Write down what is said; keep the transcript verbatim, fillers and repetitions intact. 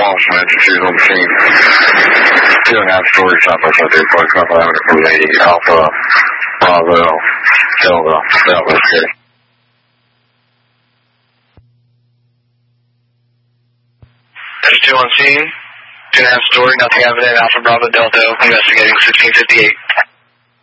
call from agencies on the scene. Two and a half story southwest of three point five Avenue from the Alpha Bravo Delta Southwest City. There's two on scene. Two and a half story, nothing evident. Alpha Bravo Delta, investigating sixteen fifty-eight.